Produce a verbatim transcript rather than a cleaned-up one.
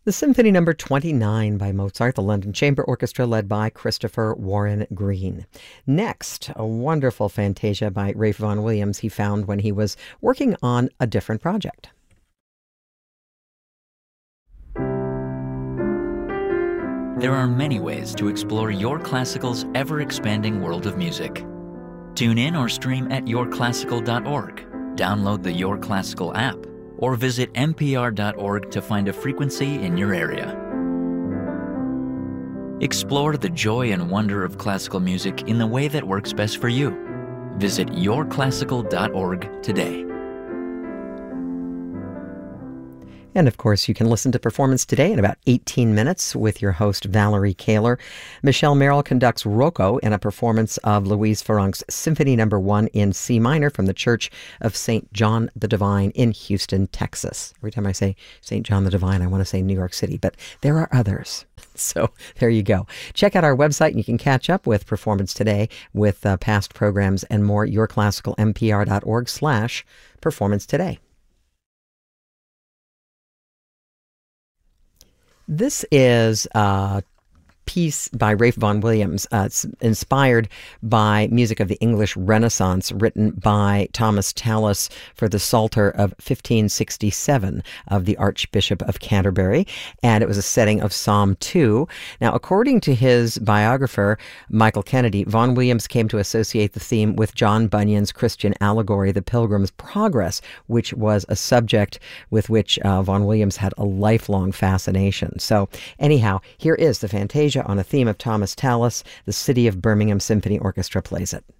The Symphony Number twenty-nine by Mozart, the London Chamber Orchestra led by Christopher Warren Green. Next, a wonderful fantasia by Ralph Vaughan Williams he found when he was working on a different project. There are many ways to explore Your Classical's ever-expanding world of music. Tune in or stream at your classical dot org, download the Your Classical app, or visit n p r dot org to find a frequency in your area. Explore the joy and wonder of classical music in the way that works best for you. Visit your classical dot org today. And of course, you can listen to Performance Today in about eighteen minutes with your host, Valerie Kaler. Michelle Merrill conducts Rocco in a performance of Louise Farrenc's Symphony Number One in C minor from the Church of Saint John the Divine in Houston, Texas. Every time I say Saint John the Divine, I want to say New York City, but there are others. So there you go. Check out our website and you can catch up with Performance Today with uh, past programs and more. your classical n p r dot org slash performance today. This is a piece by Ralph Vaughan Williams. Uh, it's inspired by music of the English Renaissance, written by Thomas Tallis for the Psalter of fifteen sixty-seven of the Archbishop of Canterbury, and it was a setting of Psalm two. Now, according to his biographer, Michael Kennedy, Vaughan Williams came to associate the theme with John Bunyan's Christian allegory, The Pilgrim's Progress, which was a subject with which uh, Vaughan Williams had a lifelong fascination. So, anyhow, here is the Fantasia on a theme of Thomas Tallis. The City of Birmingham Symphony Orchestra plays it.